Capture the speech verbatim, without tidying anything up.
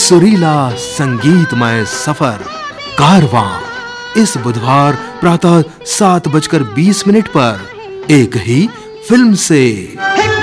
सुरीला संगीतमय सफर कारवां इस बुधवार प्रातः सात बजकर बीस मिनट पर एक ही फिल्म से।